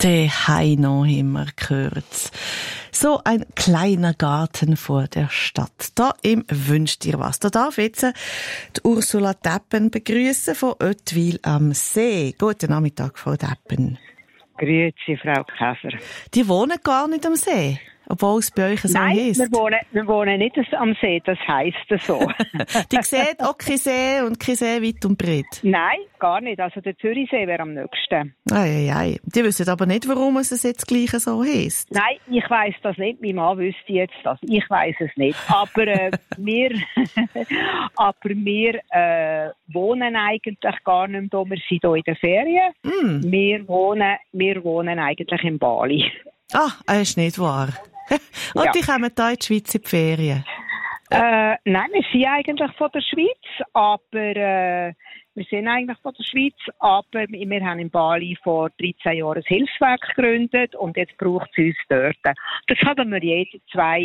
Der Heino haben wir gehört. So ein kleiner Garten vor der Stadt. Da im «Wünscht dir was». Da darf jetzt die Ursula Deppen begrüßen von Oetwil am See. Guten Nachmittag, Frau Deppen. Grüezi, Frau Käfer. Die wohnen gar nicht am See, obwohl es bei euch so heisst. Nein, wir wohnen nicht am See, das heisst so. Die sehen auch kein See und kein See weit und breit? Nein, gar nicht. Also der Zürichsee wäre am nächsten. Ei. Die wissen aber nicht, warum es jetzt gleich so heisst. Nein, ich weiss das nicht. Mein Mann wüsste jetzt das. Ich weiss es nicht. Aber wir wohnen eigentlich gar nicht mehr. Wir sind hier in der Ferien. Wir wohnen eigentlich in Bali. Ah, das ist nicht wahr. Und die kommen hier in die Schweiz in die Ferien? Nein, wir sind eigentlich von der Schweiz, aber wir haben in Bali vor 13 Jahren ein Hilfswerk gegründet und jetzt braucht es uns dort. Das haben wir jedes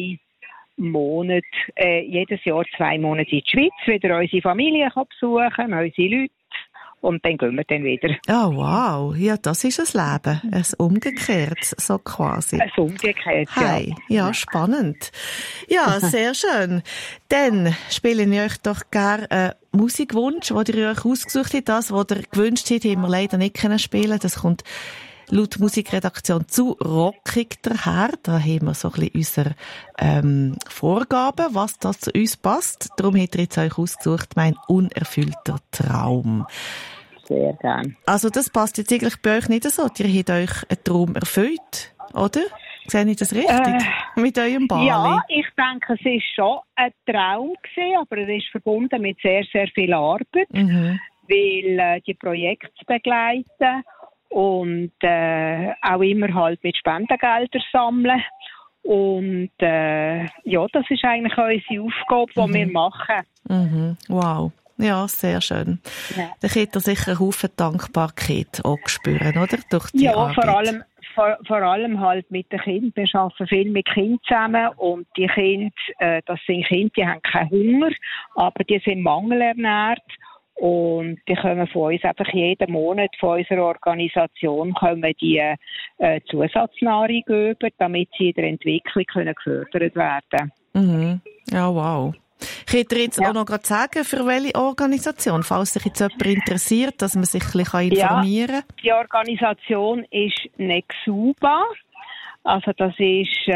Jahr 2 Monate in die Schweiz, wieder unsere Familie besuchen, unsere Leute. Und dann gehen wir dann wieder. Oh, wow. Ja, das ist ein Leben. Ein Umgekehrtes, so quasi. Ein Umgekehrtes, ja. Hey, ja, spannend. Ja, sehr schön. Dann spiele ich euch doch gerne einen Musikwunsch, den ihr euch ausgesucht habt. Das, was ihr gewünscht habt, haben wir leider nicht spielen können. Das kommt laut Musikredaktion zu rockig daher. Da haben wir so ein bisschen unsere Vorgaben, was das zu uns passt. Darum habt ihr jetzt euch ausgesucht, mein unerfüllter Traum. Sehr gern. Also das passt jetzt eigentlich bei euch nicht so. Ihr habt euch einen Traum erfüllt, oder? Sehe ich das richtig? Mit eurem Bali? Ja, ich denke, es war schon ein Traum gewesen, aber er ist verbunden mit sehr, sehr viel Arbeit, weil die Projekte zu begleiten und auch immer halt mit Spendengeldern sammeln. Und ja, das ist eigentlich unsere Aufgabe, die wir machen. Wow. Ja, sehr schön. Ja. Da könnt ihr sicher einen Haufen Dankbarkeit auch spüren, oder? Durch die Arbeit. Vor allem halt mit den Kindern. Wir arbeiten viel mit Kindern zusammen und die Kinder, das sind Kinder, die haben keinen Hunger, aber die sind mangelernährt. Und die kommen von uns einfach jeden Monat von unserer Organisation die Zusatznahrung über, damit sie in der Entwicklung gefördert werden können. Ja, wow. Könnt ihr jetzt auch noch gerade sagen, für welche Organisation, falls sich jetzt jemand interessiert, dass man sich ein bisschen informieren kann? Ja, die Organisation ist Nexuba. Also das ist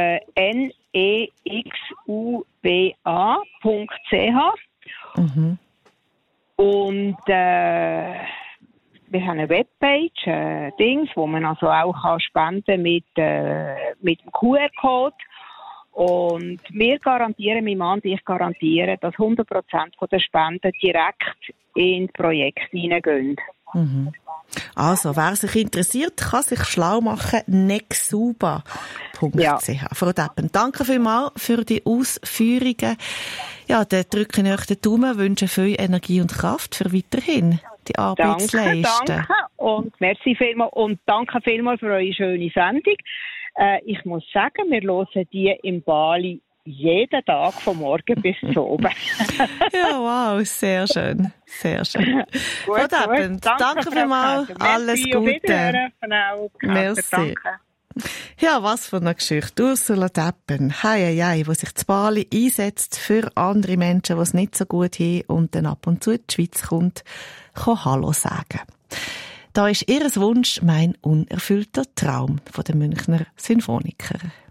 nexuba.ch. Und wir haben eine Webpage, wo man also auch spenden mit dem QR-Code. Und wir garantieren, mein Mann und ich garantieren, dass 100% der Spenden direkt in Projekte hineingehen. Also, wer sich interessiert, kann sich schlau machen, nexuba.ch. Ja. Frau Deppen, danke vielmals für die Ausführungen. Ja, dann drücke ich euch den Daumen, wünsche viel Energie und Kraft für weiterhin die Arbeit zu leisten. Danke und merci vielmals und danke vielmals für eure schöne Sendung. Ich muss sagen, wir hören die in Bali jeden Tag von morgen bis zu oben. Ja, wow, sehr schön. Sehr schön. Frau Deppen, danke vielmals. Alles Gute. Merci. Danke. Ja, was für eine Geschichte. Ursula Deppen, die sich zu Bali einsetzt für andere Menschen, die es nicht so gut haben und dann ab und zu in die Schweiz kommt, kann Hallo sagen. Da ist ihr Wunsch mein unerfüllter Traum von den Münchner Sinfoniker.